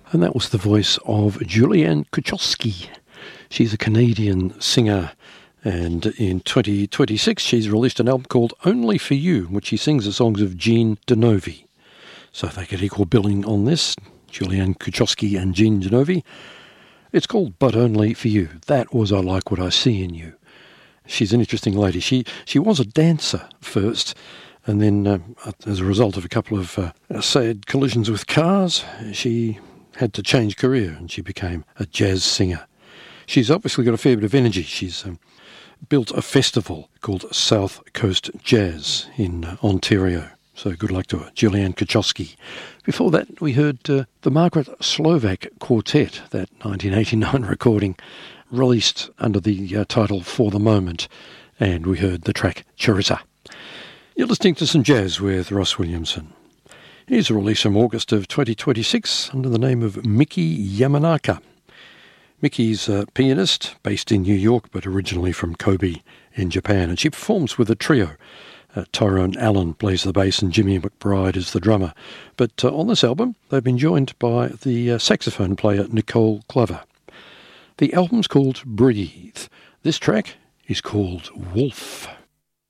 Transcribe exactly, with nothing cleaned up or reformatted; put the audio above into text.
And that was the voice of Julianne Kuchowski. She's a Canadian singer, and in twenty twenty-six she's released an album called Only For You, in which she sings the songs of Gene Denovi. So they get equal billing on this, Julianne Kuchowski and Gene Denovi. It's called But Only For You. That was I Like What I See In You. She's an interesting lady. She she was a dancer first, and then uh, as a result of a couple of uh, sad collisions with cars, she had to change career and she became a jazz singer. She's obviously got a fair bit of energy. She's um, built a festival called South Coast Jazz in uh, Ontario. So good luck to her, Julianne Kuchowski. Before that, we heard uh, the Margaret Slovak Quartet, that nineteen eighty-nine recording, released under the uh, title For the Moment, and we heard the track Charissa. You're listening to some jazz with Ross Williamson. Here's a release from August of twenty twenty-six under the name of Miki Yamanaka. Miki's a pianist based in New York, but originally from Kobe in Japan, and she performs with a trio. Uh, Tyrone Allen plays the bass and Jimmy McBride is the drummer. But uh, on this album, they've been joined by the uh, saxophone player Nicole Glover. The album's called Breathe. This track is called Wolf.